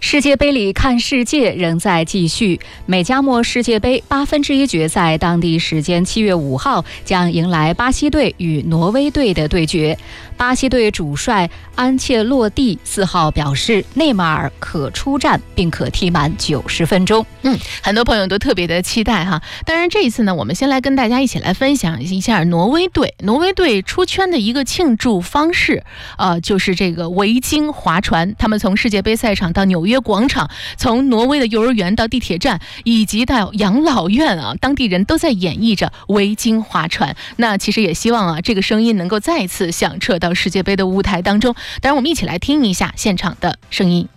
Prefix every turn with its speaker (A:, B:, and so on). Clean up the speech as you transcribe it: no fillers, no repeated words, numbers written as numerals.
A: 世界杯里看世界仍在继续，美加墨世界杯1/8决赛当地时间7月5号将迎来巴西队与挪威队的对决。巴西队主帅安切洛蒂4号表示，内马尔可出战并可踢满90分钟。
B: 很多朋友都特别的期待哈。当然这一次呢，我们先来跟大家一起来分享一下挪威队。挪威队出圈的一个庆祝方式，就是这个维京划船。他们从世界杯赛场到纽约广场，从挪威的幼儿园到地铁站，以及到养老院啊，当地人都在演绎着维京划船。那其实也希望这个声音能够再次响彻到世界杯的舞台当中。当然，我们一起来听一下现场的声音。